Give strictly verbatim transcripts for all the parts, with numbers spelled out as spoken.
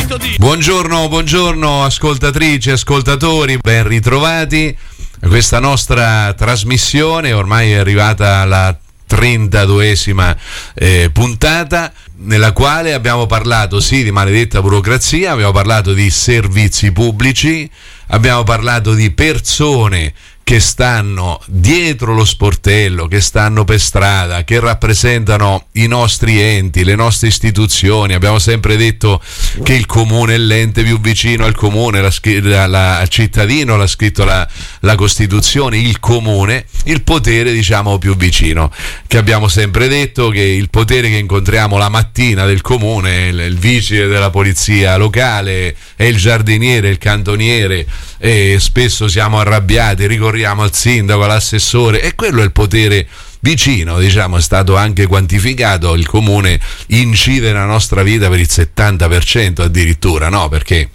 proposito di... Buongiorno, buongiorno ascoltatrici, ascoltatori, ben ritrovati a questa nostra trasmissione, ormai è arrivata alla trentaduesima eh, puntata, nella quale abbiamo parlato sì di maledetta burocrazia, abbiamo parlato di servizi pubblici, abbiamo parlato di persone che stanno dietro lo sportello, che stanno per strada, che rappresentano i nostri enti, le nostre istituzioni. Abbiamo sempre detto che il comune è l'ente più vicino al comune, la, la, la, al cittadino, l'ha scritto la, la Costituzione, il comune, il potere diciamo più vicino, che abbiamo sempre detto che il potere che incontriamo la mattina del comune, il, il vigile della polizia locale, è il giardiniere, il cantoniere, e spesso siamo arrabbiati, ricorriamo al sindaco, all'assessore, e quello è il potere vicino, diciamo, è stato anche quantificato, il comune incide nella nostra vita per il settanta per cento addirittura, no? Perché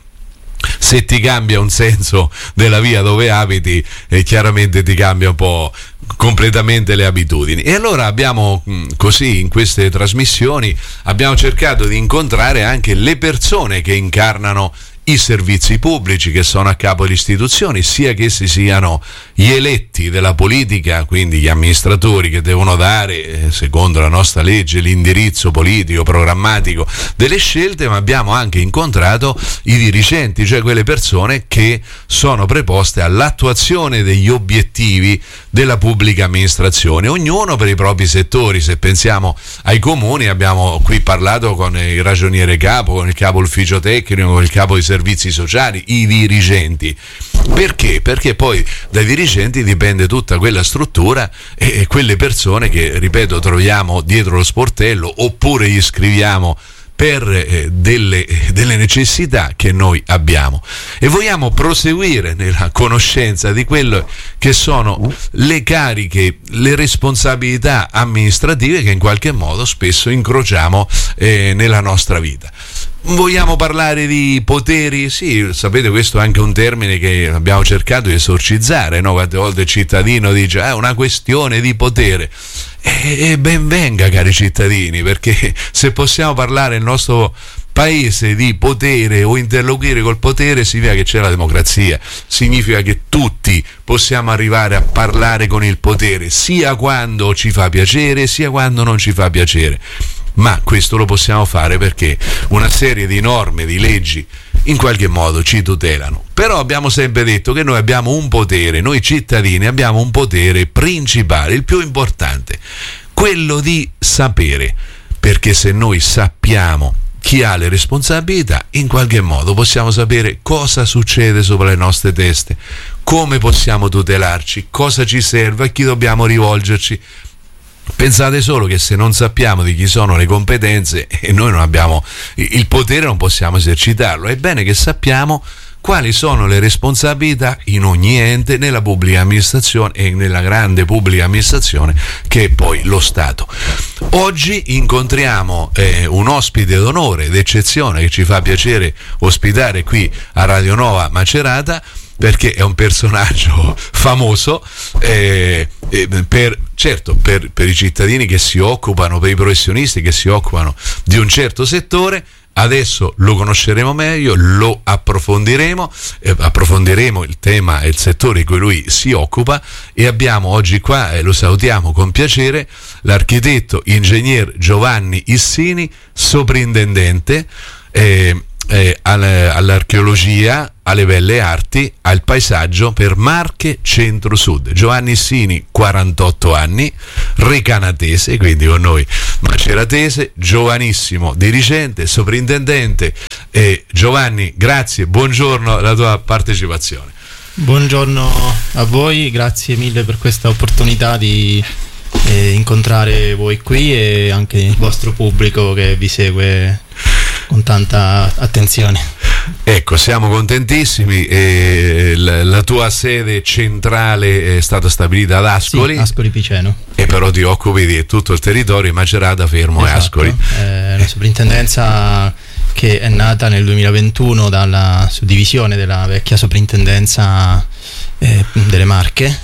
se ti cambia un senso della via dove abiti, eh, chiaramente ti cambia un po' completamente le abitudini. E allora abbiamo mh, così in queste trasmissioni abbiamo cercato di incontrare anche le persone che incarnano i servizi pubblici, che sono a capo delle istituzioni, sia che essi siano gli eletti della politica, quindi gli amministratori che devono dare, eh, secondo la nostra legge, l'indirizzo politico, programmatico delle scelte, ma abbiamo anche incontrato i dirigenti, cioè quelle persone che sono preposte all'attuazione degli obiettivi della pubblica amministrazione, ognuno per i propri settori. Se pensiamo ai comuni, abbiamo qui parlato con il ragioniere capo, con il capo ufficio tecnico, con il capo di servizi sociali, i dirigenti. Perché? Perché poi dai dirigenti dipende tutta quella struttura e, e quelle persone che, ripeto, troviamo dietro lo sportello oppure gli scriviamo per eh, delle, eh, delle necessità che noi abbiamo, e vogliamo proseguire nella conoscenza di quello che sono le cariche, le responsabilità amministrative che in qualche modo spesso incrociamo eh, nella nostra vita. Vogliamo parlare di poteri? Sì, sapete, questo è anche un termine che abbiamo cercato di esorcizzare, no? Quante volte il cittadino dice è ah, una questione di potere. E ben venga, cari cittadini, perché se possiamo parlare nel nostro paese di potere o interloquire col potere, significa che c'è la democrazia, significa che tutti possiamo arrivare a parlare con il potere, sia quando ci fa piacere, sia quando non ci fa piacere. Ma questo lo possiamo fare perché una serie di norme, di leggi in qualche modo ci tutelano. Però abbiamo sempre detto che noi abbiamo un potere, noi cittadini abbiamo un potere principale, il più importante, quello di sapere, perché se noi sappiamo chi ha le responsabilità, in qualche modo possiamo sapere cosa succede sopra le nostre teste, come possiamo tutelarci, cosa ci serve, a chi dobbiamo rivolgerci. Pensate solo che se non sappiamo di chi sono le competenze e noi non abbiamo il potere, non possiamo esercitarlo. È bene che sappiamo quali sono le responsabilità in ogni ente, nella pubblica amministrazione e nella grande pubblica amministrazione che è poi lo Stato. Oggi incontriamo eh, un ospite d'onore, d'eccezione, che ci fa piacere ospitare qui a Radio Nova Macerata, perché è un personaggio famoso eh, eh, per, certo per, per i cittadini che si occupano, per i professionisti che si occupano di un certo settore. Adesso lo conosceremo meglio, lo approfondiremo, eh, approfondiremo il tema e il settore di cui lui si occupa, e abbiamo oggi qua, eh, lo salutiamo con piacere, l'architetto ingegner Giovanni Issini, soprintendente eh, eh, all'archeologia, alle belle arti, al paesaggio per Marche Centro-Sud. Giovanni Issini, quarantotto anni, recanatese, quindi con noi maceratese, giovanissimo dirigente, soprintendente. E Giovanni, grazie, buongiorno alla tua partecipazione. Buongiorno a voi, grazie mille per questa opportunità di eh, incontrare voi qui e anche il vostro pubblico che vi segue con tanta attenzione. Ecco, siamo contentissimi. Eh, la, la tua sede centrale è stata stabilita ad Ascoli. Sì, Ascoli Piceno. E però ti occupi di tutto il territorio, Macerata, Fermo, esatto, e Ascoli. È una soprintendenza che è nata nel duemilaventuno dalla suddivisione della vecchia soprintendenza eh, delle Marche,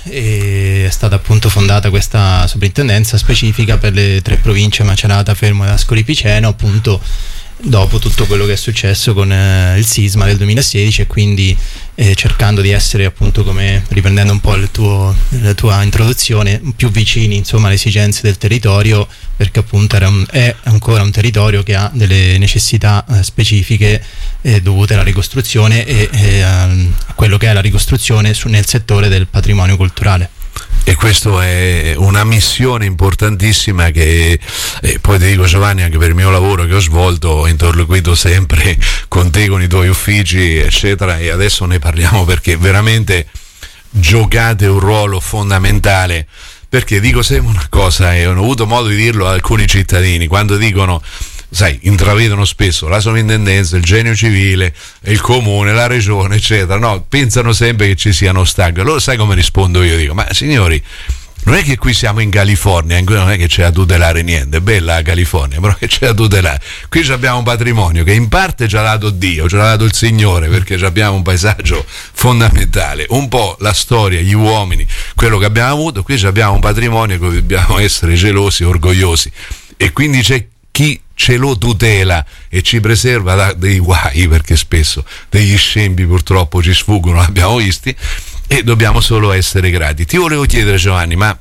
e è stata appunto fondata questa soprintendenza specifica per le tre province Macerata, Fermo e Ascoli Piceno, appunto dopo tutto quello che è successo con eh, il sisma del duemilasedici, e quindi eh, cercando di essere, appunto, come riprendendo un po' il tuo, la tua introduzione, più vicini, insomma, alle esigenze del territorio, perché appunto era un, è ancora un territorio che ha delle necessità eh, specifiche eh, dovute alla ricostruzione e eh, a quello che è la ricostruzione su, nel settore del patrimonio culturale. E questa è una missione importantissima che eh, poi ti dico, Giovanni, anche per il mio lavoro che ho svolto, ho interloquito sempre con te, con i tuoi uffici, eccetera, e adesso ne parliamo perché veramente giocate un ruolo fondamentale. Perché dico sempre una cosa, e ho avuto modo di dirlo a alcuni cittadini, quando dicono, sai, intravedono spesso la sovrintendenza, il genio civile, il comune, la regione, eccetera, no, pensano sempre che ci siano ostacoli. Allora sai come rispondo io? Dico, ma signori, non è che qui siamo in California, in cui non è che c'è da tutelare niente, è bella la California, però che c'è da tutelare? Qui abbiamo un patrimonio che in parte ci ha dato Dio, ci ha dato il Signore, perché abbiamo un paesaggio fondamentale, un po' la storia, gli uomini, quello che abbiamo avuto. Qui abbiamo un patrimonio che dobbiamo essere gelosi, orgogliosi, e quindi c'è chi ce lo tutela e ci preserva da dei guai, perché spesso degli scempi purtroppo ci sfuggono, l'abbiamo visti, e dobbiamo solo essere grati. Ti volevo chiedere, Giovanni, ma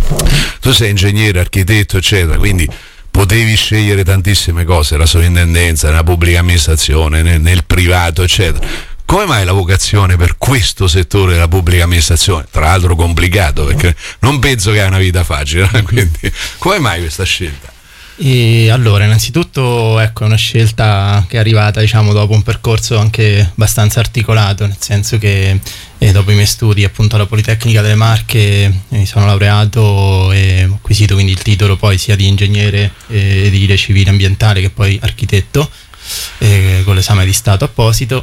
tu sei ingegnere, architetto, eccetera, quindi potevi scegliere tantissime cose, la sovrintendenza, nella pubblica amministrazione, nel, nel privato, eccetera. Come mai la vocazione per questo settore della pubblica amministrazione? Tra l'altro complicato, perché non penso che hai una vita facile, quindi come mai questa scelta? E allora, innanzitutto, ecco, è una scelta che è arrivata, diciamo, dopo un percorso anche abbastanza articolato, nel senso che eh, dopo i miei studi, appunto, alla Politecnica delle Marche, mi sono laureato e ho acquisito quindi il titolo poi sia di ingegnere eh, edile civile ambientale che poi architetto, eh, con l'esame di Stato apposito,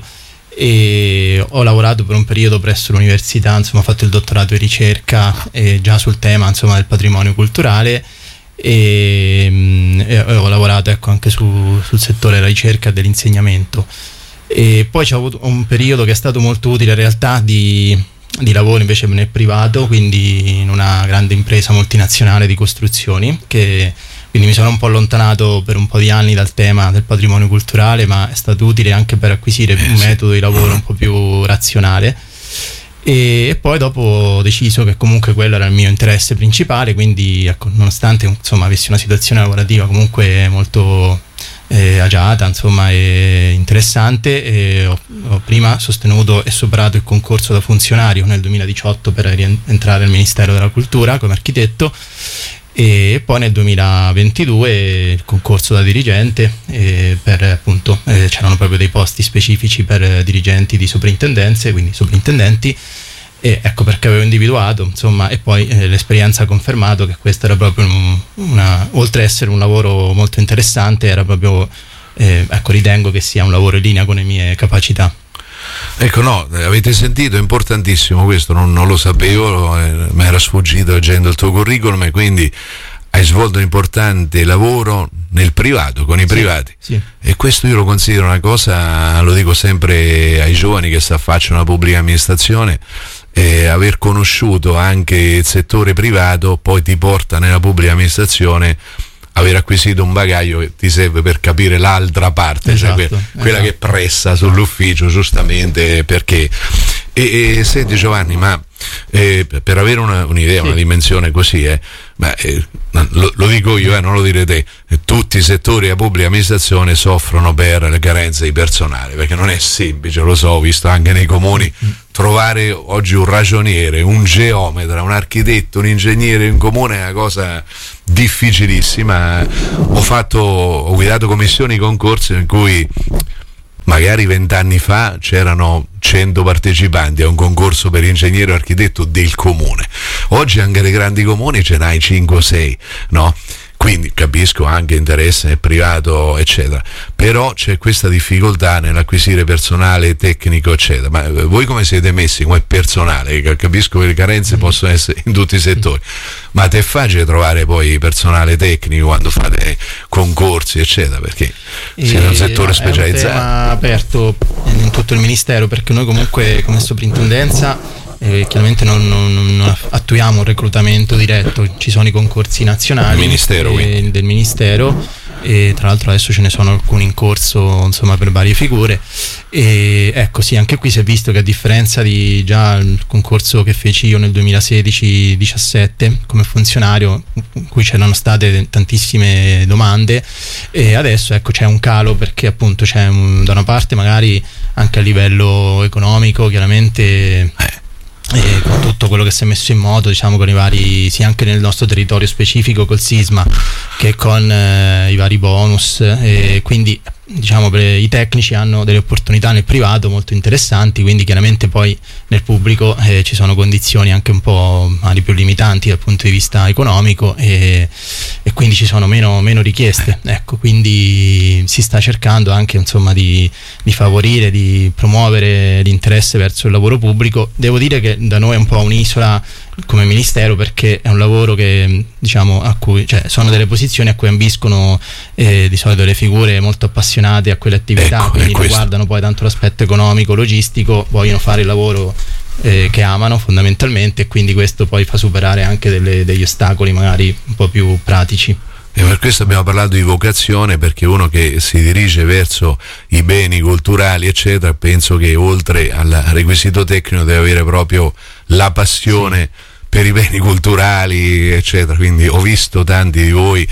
e ho lavorato per un periodo presso l'università, insomma, ho fatto il dottorato di ricerca eh, già sul tema, insomma, del patrimonio culturale. E, e ho lavorato, ecco, anche su, sul settore della ricerca e dell'insegnamento, e poi c'è avuto un periodo che è stato molto utile in realtà di, di lavoro invece nel privato, quindi in una grande impresa multinazionale di costruzioni, che quindi mi sono un po' allontanato per un po' di anni dal tema del patrimonio culturale, ma è stato utile anche per acquisire un metodo di lavoro un po' più razionale. E poi dopo ho deciso che comunque quello era il mio interesse principale, quindi, ecco, nonostante, insomma, avessi una situazione lavorativa comunque molto eh, agiata, insomma, e interessante, e ho, ho prima sostenuto e superato il concorso da funzionario nel duemiladiciotto per rientrare al Ministero della Cultura come architetto, e poi nel duemilaventidue il concorso da dirigente, eh, per, appunto, eh, c'erano proprio dei posti specifici per eh, dirigenti di soprintendenze, quindi soprintendenti, e ecco perché avevo individuato, insomma, e poi eh, l'esperienza ha confermato che questo era proprio un, una, oltre ad essere un lavoro molto interessante, era proprio, eh, ecco, ritengo che sia un lavoro in linea con le mie capacità. Ecco, no, avete sentito, è importantissimo questo, non, non lo sapevo, eh, mi era sfuggito leggendo il tuo curriculum, e quindi hai svolto un importante lavoro nel privato, con i sì, privati, sì. E questo io lo considero una cosa, lo dico sempre ai giovani che si affacciano alla pubblica amministrazione, eh, aver conosciuto anche il settore privato poi ti porta nella pubblica amministrazione, aver acquisito un bagaglio che ti serve per capire l'altra parte, esatto, cioè que- quella esatto. che pressa sull'ufficio, giustamente, perché e, e senti, Giovanni, ma eh, per avere una, un'idea, sì. una dimensione così, eh, ma, eh, lo, lo dico io, eh, non lo dire te, tutti i settori della pubblica amministrazione soffrono per le carenze di personale, perché non è semplice, lo so, ho visto anche nei comuni, mm. trovare oggi un ragioniere, un geometra, un architetto, un ingegnere in comune è una cosa difficilissima. Ho fatto, ho guidato commissioni concorsi in cui magari vent'anni fa c'erano cento partecipanti a un concorso per ingegnere o architetto del comune. Oggi anche nei grandi comuni ce n'hai cinque o sei, no? Quindi capisco anche interesse nel privato, eccetera, però c'è questa difficoltà nell'acquisire personale tecnico, eccetera. Ma voi come siete messi come personale? Capisco che le carenze possono essere in tutti i settori, ma è facile trovare poi personale tecnico quando fate concorsi, eccetera, perché siete un settore specializzato. È un tema aperto in tutto il Ministero, perché noi comunque come soprintendenza Eh, chiaramente non, non, non attuiamo un reclutamento diretto, ci sono i concorsi nazionali Ministero, eh, del Ministero, e tra l'altro adesso ce ne sono alcuni in corso, insomma, per varie figure. E ecco, sì, anche qui si è visto che a differenza di già il concorso che feci io nel duemilasedici diciassette come funzionario, in cui c'erano state tantissime domande, e adesso ecco c'è un calo, perché appunto c'è un, da una parte magari anche a livello economico chiaramente e con tutto quello che si è messo in moto, diciamo, con i vari, sia anche nel nostro territorio specifico col sisma che con eh, i vari bonus, e quindi diciamo per i tecnici hanno delle opportunità nel privato molto interessanti, quindi chiaramente poi nel pubblico eh, ci sono condizioni anche un po' magari più limitanti dal punto di vista economico, e, e quindi ci sono meno, meno richieste, ecco, quindi si sta cercando anche, insomma, di, di favorire, di promuovere l'interesse verso il lavoro pubblico. Devo dire che da noi è un po' un'isola come ministero, perché è un lavoro che, diciamo, a cui, cioè, sono delle posizioni a cui ambiscono eh, di solito le figure molto appassionate a quelle attività, ecco, quindi non guardano poi tanto l'aspetto economico, logistico, vogliono fare il lavoro eh, che amano fondamentalmente, e quindi questo poi fa superare anche delle, degli ostacoli magari un po' più pratici. E per questo abbiamo parlato di vocazione, perché uno che si dirige verso i beni culturali eccetera, penso che oltre al requisito tecnico deve avere proprio la passione, sì, per i beni culturali eccetera. Quindi ho visto tanti di voi,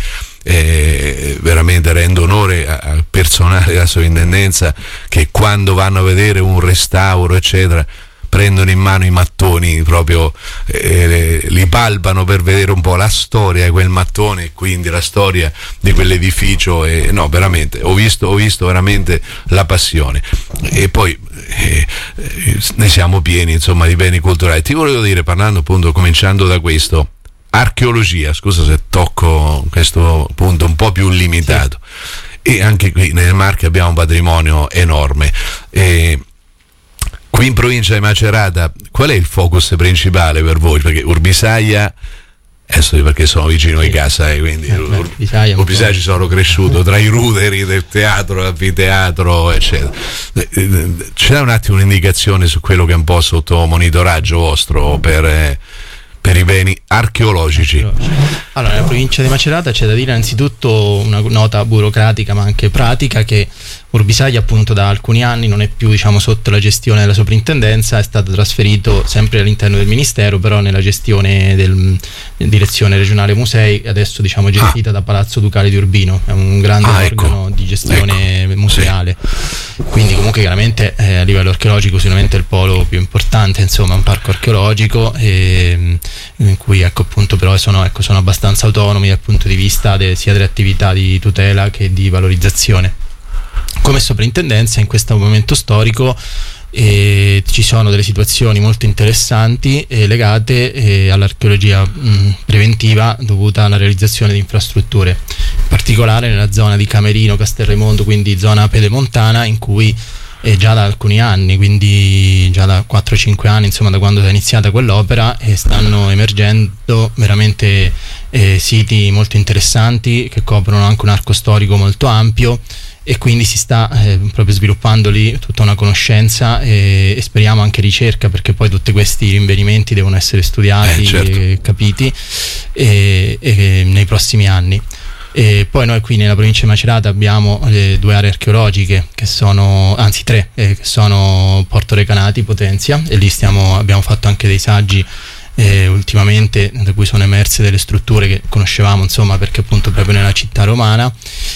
eh, veramente rendo onore al personale della sovrintendenza, che quando vanno a vedere un restauro eccetera prendono in mano i mattoni, proprio eh, li palpano per vedere un po' la storia di quel mattone e quindi la storia di quell'edificio, e no, veramente ho visto, ho visto veramente la passione. E poi eh, eh, ne siamo pieni, insomma, di beni culturali. Ti volevo dire, parlando appunto, cominciando da questo, archeologia, scusa se tocco questo punto un po' più limitato, sì, e anche qui nelle Marche abbiamo un patrimonio enorme. eh, Qui in provincia di Macerata, qual è il focus principale per voi? Perché Urbisaglia, adesso perché sono vicino di casa, eh, quindi eh, beh, Urbisaglia, Urbisaglia ci sono cresciuto tra i ruderi del teatro, l'anfiteatro, eccetera. C'è un attimo un'indicazione su quello che è un po' sotto monitoraggio vostro per, eh, per i beni archeologici? Allora, nella provincia di Macerata c'è da dire innanzitutto una nota burocratica ma anche pratica, che Urbisaglia appunto da alcuni anni non è più, diciamo, sotto la gestione della soprintendenza, è stato trasferito sempre all'interno del ministero, però nella gestione del direzione regionale musei, adesso, diciamo, gestita ah. da Palazzo Ducale di Urbino, è un grande ah, organo ecco. di gestione ecco. museale, sì. Quindi comunque chiaramente eh, a livello archeologico sicuramente è il polo più importante, insomma, un parco archeologico eh, in cui, ecco, appunto, però sono, ecco, sono abbastanza autonomi dal punto di vista de, sia delle attività di tutela che di valorizzazione. Come soprintendenza in questo momento storico eh, ci sono delle situazioni molto interessanti eh, legate eh, all'archeologia mh, preventiva dovuta alla realizzazione di infrastrutture, in particolare nella zona di Camerino, Castelraimondo, quindi zona pedemontana, in cui eh, già da alcuni anni, quindi già da quattro cinque anni, insomma, da quando è iniziata quell'opera, eh, stanno emergendo veramente eh, siti molto interessanti che coprono anche un arco storico molto ampio, e quindi si sta eh, proprio sviluppando lì tutta una conoscenza e, e speriamo anche ricerca, perché poi tutti questi rinvenimenti devono essere studiati eh, certo. e capiti e, e, nei prossimi anni. E poi noi qui nella provincia di Macerata abbiamo le due aree archeologiche che sono, anzi tre, eh, che sono Porto Recanati, Potenzia, e lì stiamo, abbiamo fatto anche dei saggi Eh, ultimamente, da cui sono emerse delle strutture che conoscevamo, insomma, perché appunto proprio nella città romana,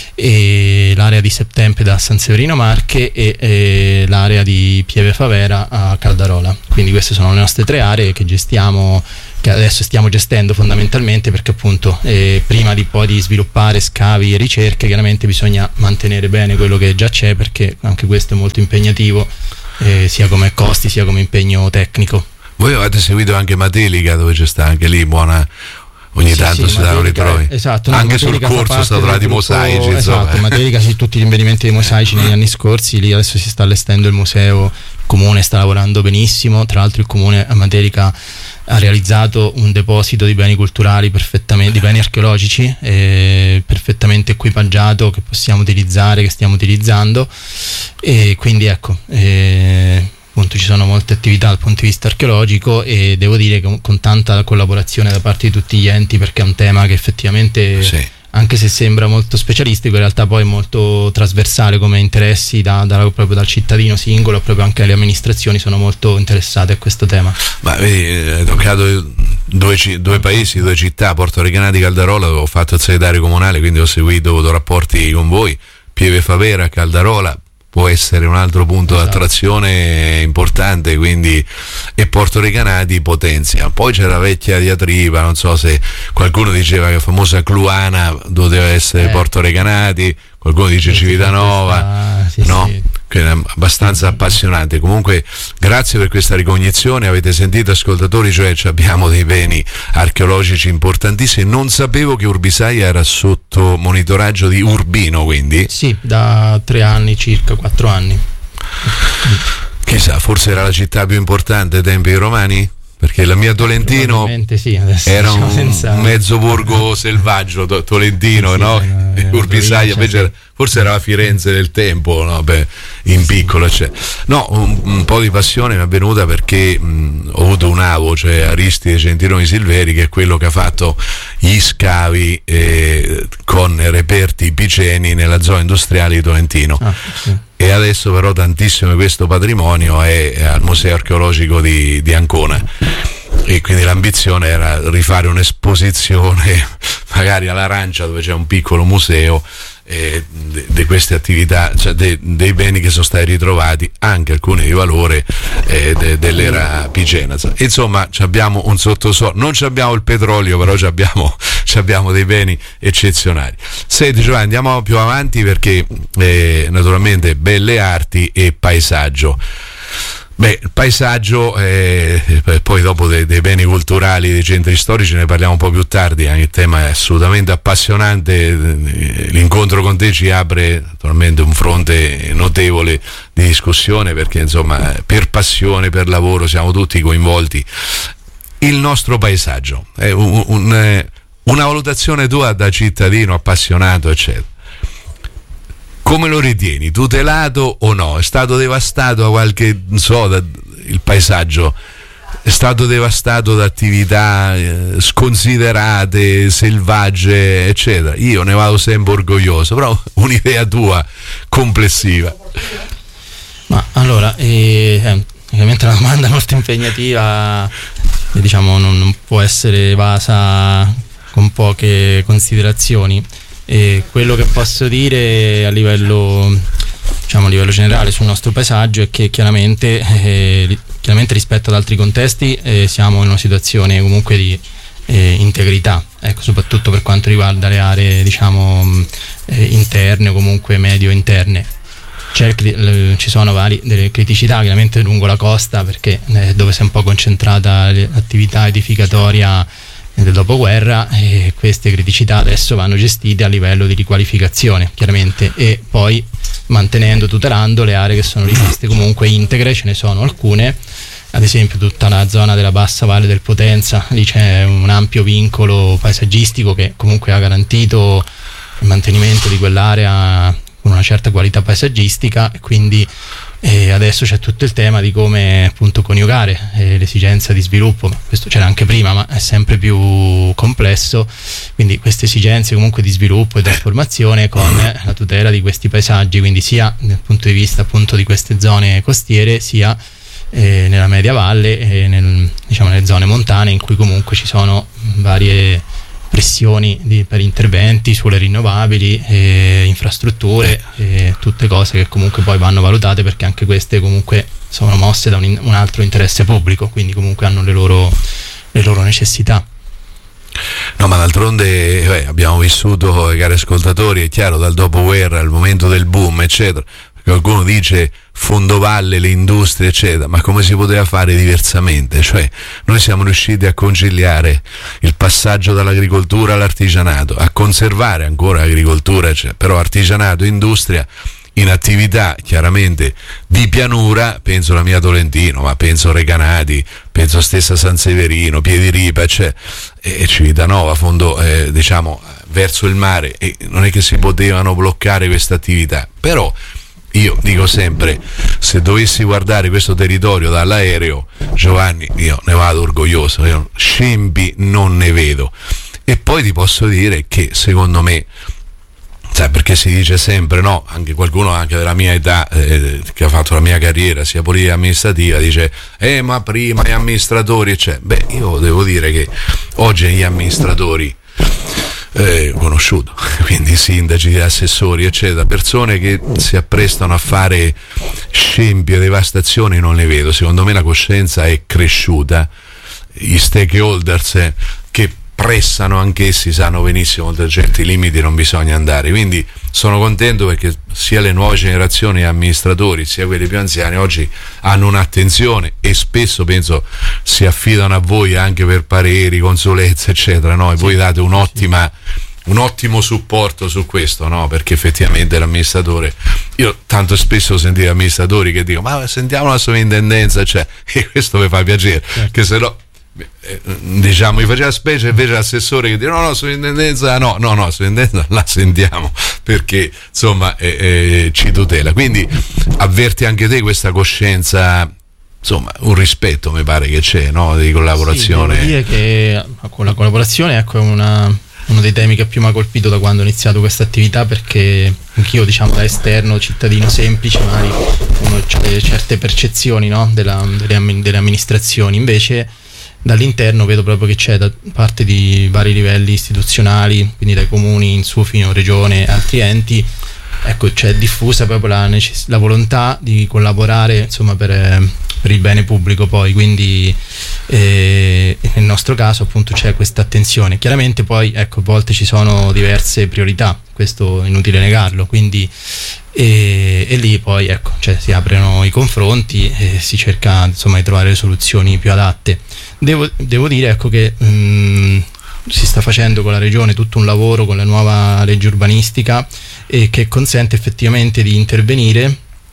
e l'area di Septempe da San Severino Marche e, e l'area di Pieve Favera a Caldarola. Quindi queste sono le nostre tre aree che gestiamo, che adesso stiamo gestendo fondamentalmente, perché appunto eh, prima di poi di sviluppare scavi e ricerche chiaramente bisogna mantenere bene quello che già c'è, perché anche questo è molto impegnativo eh, sia come costi sia come impegno tecnico. Voi avete seguito anche Matelica, dove c'è sta anche lì buona, ogni sì, tanto sì, si danno ritrovi. Esatto, anche sul corso sono trovati mosaici. Esatto, insomma. Matelica, sì, tutti gli rinvenimenti dei mosaici negli anni scorsi, lì adesso si sta allestendo il museo, il comune sta lavorando benissimo, tra l'altro il comune a Matelica ha realizzato un deposito di beni culturali perfettamente, di beni archeologici eh, perfettamente equipaggiato, che possiamo utilizzare, che stiamo utilizzando, e quindi ecco eh, appunto ci sono molte attività dal punto di vista archeologico, e devo dire che con tanta collaborazione da parte di tutti gli enti, perché è un tema che effettivamente sì. anche se sembra molto specialistico, in realtà poi è molto trasversale come interessi da, da, proprio dal cittadino singolo, proprio anche le amministrazioni sono molto interessate a questo tema. Ma vedi, hai toccato due, due paesi, due città, Porto Recanati, Caldarola, dove ho fatto il segretario comunale, quindi ho seguito, ho avuto rapporti con voi. Pieve Favera, Caldarola può essere un altro punto esatto. d'attrazione importante, quindi, e Porto Recanati, Potenzia. Poi c'era la vecchia diatriba, non so se qualcuno diceva che la famosa Cluana doveva essere eh. Porto Recanati, qualcuno dice Civitanova, sì, no? Sì. Che è abbastanza appassionante. Comunque grazie per questa ricognizione. Avete sentito, ascoltatori, cioè abbiamo dei beni archeologici importantissimi. Non sapevo che Urbisaia era sotto monitoraggio di Urbino, quindi sì, da tre anni circa, quattro anni. Chissà, forse era la città più importante ai tempi romani? Perché la mia Tolentino sì, era un senza... mezzo borgo selvaggio, to- Tolentino, sì, no? Sì, no, Urbisaia invece era, forse era la Firenze del tempo, no? Beh, in piccolo, cioè. No, un, un po' di passione mi è venuta perché mh, ho avuto un avo, cioè Aristide Centironi Silveri, che è quello che ha fatto gli scavi eh, con reperti piceni nella zona industriale di Tolentino. Ah, sì. E adesso però tantissimo di questo patrimonio è al Museo Archeologico di, di Ancona, e quindi l'ambizione era rifare un'esposizione magari all'Arancia, dove c'è un piccolo museo eh, di queste attività, cioè de, dei beni che sono stati ritrovati, anche alcuni di valore eh, de, dell'era picena. Insomma, abbiamo un sottosuolo, non abbiamo il petrolio, però abbiamo, abbiamo dei beni eccezionali. Senti Giovanni, andiamo più avanti perché eh, naturalmente belle arti e paesaggio. Beh, il paesaggio, eh, poi dopo dei, dei beni culturali, dei centri storici ne parliamo un po' più tardi, anche il tema è assolutamente appassionante, l'incontro con te ci apre naturalmente un fronte notevole di discussione, perché insomma per passione, per lavoro siamo tutti coinvolti. Il nostro paesaggio, è un, un, una valutazione tua da cittadino appassionato, eccetera. Come lo ritieni? Tutelato o no? È stato devastato da qualche, non so, da, il paesaggio è stato devastato da attività eh, sconsiderate, selvagge, eccetera. Io ne vado sempre orgoglioso, però un'idea tua complessiva. Ma allora, eh, eh, ovviamente è una domanda molto impegnativa, eh, diciamo non, non può essere evasa con poche considerazioni. E quello che posso dire a livello, diciamo, a livello generale sul nostro paesaggio è che chiaramente, eh, chiaramente rispetto ad altri contesti eh, siamo in una situazione comunque di eh, integrità, ecco, soprattutto per quanto riguarda le aree, diciamo, eh, interne o comunque medio interne. C'è, ci sono vari, delle criticità chiaramente lungo la costa, perché eh, dove si è un po' concentrata l'attività edificatoria del dopoguerra, e queste criticità adesso vanno gestite a livello di riqualificazione chiaramente, e poi mantenendo, tutelando le aree che sono rimaste comunque integre. Ce ne sono alcune, ad esempio tutta la zona della bassa valle del Potenza, lì c'è un ampio vincolo paesaggistico che comunque ha garantito il mantenimento di quell'area con una certa qualità paesaggistica, e quindi e adesso c'è tutto il tema di come appunto coniugare eh, l'esigenza di sviluppo. Questo c'era anche prima, ma è sempre più complesso, quindi queste esigenze comunque di sviluppo e trasformazione con eh, la tutela di questi paesaggi, quindi sia dal punto di vista appunto di queste zone costiere, sia eh, nella media valle e nel, diciamo, nelle zone montane, in cui comunque ci sono varie pressioni di, per interventi sulle rinnovabili, eh, infrastrutture, eh, tutte cose che comunque poi vanno valutate, perché anche queste comunque sono mosse da un, un altro interesse pubblico, quindi comunque hanno le loro, le loro necessità. No, ma d'altronde eh, abbiamo vissuto, cari ascoltatori, è chiaro, dal dopoguerra al momento del boom, eccetera. Qualcuno dice fondovalle, le industrie, eccetera, ma come si poteva fare diversamente? Cioè, noi siamo riusciti a conciliare il passaggio dall'agricoltura all'artigianato, a conservare ancora l'agricoltura, eccetera, però artigianato, industria, in attività chiaramente di pianura, penso alla mia Tolentino, ma penso Recanati, penso stessa San Severino, Piediripa, cioè, e Civitanova, fondo, eh, diciamo, verso il mare, e non è che si potevano bloccare queste attività, però io dico sempre, se dovessi guardare questo territorio dall'aereo, Giovanni, io ne vado orgoglioso, io scempi non ne vedo. E poi ti posso dire che secondo me, sai, perché si dice sempre, no, anche qualcuno anche della mia età eh, che ha fatto la mia carriera sia politica amministrativa dice eh ma prima gli amministratori eccetera. Beh, io devo dire che oggi gli amministratori eh, conosciuto, quindi sindaci, assessori eccetera, persone che si apprestano a fare scempi e devastazioni non le vedo. Secondo me la coscienza è cresciuta, gli stakeholders che pressano anch'essi sanno benissimo che da certi limiti non bisogna andare, quindi sono contento perché sia le nuove generazioni di amministratori sia quelli più anziani oggi hanno un'attenzione e spesso penso si affidano a voi anche per pareri, consulenze eccetera, no? E voi date un'ottima un ottimo supporto su questo, no? Perché effettivamente l'amministratore, io tanto spesso sentivo amministratori che dicono ma sentiamo la sovrintendenza, cioè, e questo mi fa piacere, certo. Che se no diciamo mi faceva specie invece l'assessore che dice no no sovrintendenza no no no sovrintendenza la sentiamo perché insomma eh, eh, ci tutela, quindi avverti anche te questa coscienza, insomma un rispetto mi pare che c'è, no? Di collaborazione. Sì, devo dire che con la collaborazione ecco è una, uno dei temi che più mi ha colpito da quando ho iniziato questa attività, perché anch'io diciamo da esterno, cittadino semplice, magari uno ha certe percezioni, no? Della, delle, delle amministrazioni, invece dall'interno vedo proprio che c'è da parte di vari livelli istituzionali, quindi dai comuni in su fino a regione e altri enti, ecco c'è diffusa proprio la, necess- la volontà di collaborare insomma per, per il bene pubblico poi, quindi eh, nel nostro caso appunto c'è questa attenzione. Chiaramente poi ecco a volte ci sono diverse priorità, questo è inutile negarlo, quindi e, e lì poi ecco cioè, si aprono i confronti e si cerca insomma di trovare le soluzioni più adatte. Devo, devo dire ecco che mh, si sta facendo con la regione tutto un lavoro con la nuova legge urbanistica e che consente effettivamente di intervenire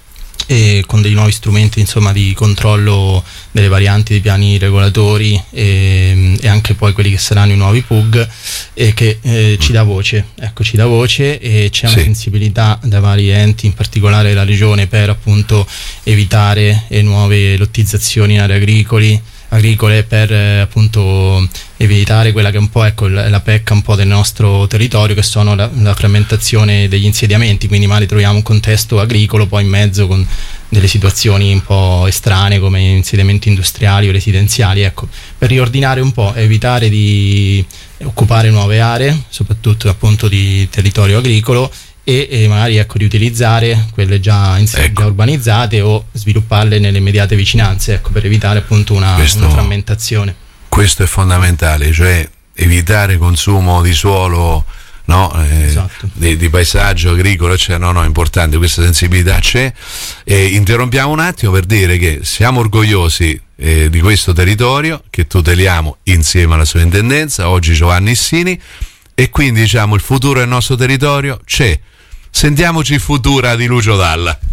e con dei nuovi strumenti insomma di controllo delle varianti dei piani regolatori e, e anche poi quelli che saranno i nuovi P U G, e che eh, ci dà voce, ecco ci dà voce e c'è una sì. sensibilità da vari enti, in particolare la regione, per appunto evitare le nuove lottizzazioni in aree agricoli agricole per eh, appunto evitare quella che è un po' ecco la, la pecca un po' del nostro territorio, che sono la, la frammentazione degli insediamenti, quindi magari troviamo un contesto agricolo poi in mezzo con delle situazioni un po' estranee come insediamenti industriali o residenziali, ecco per riordinare un po', evitare di occupare nuove aree soprattutto appunto di territorio agricolo e, e magari ecco riutilizzare quelle già, in, ecco. già urbanizzate o svilupparle nelle immediate vicinanze, ecco per evitare appunto una, questo, una frammentazione. Questo è fondamentale, cioè evitare consumo di suolo, no? Eh, esatto. di, di paesaggio agricolo, cioè, no, no, è importante, questa sensibilità c'è. E interrompiamo un attimo per dire che siamo orgogliosi eh, di questo territorio che tuteliamo insieme alla sovrintendenza, oggi Giovanni Issini, e quindi diciamo il futuro del nostro territorio c'è. Sentiamoci Futura di Lucio Dalla.